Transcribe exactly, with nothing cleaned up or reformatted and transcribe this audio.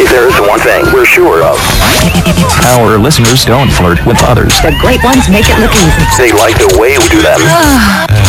There's one thing we're sure of. Our listeners don't flirt with others. The great ones make it look easy. They like the way we do them.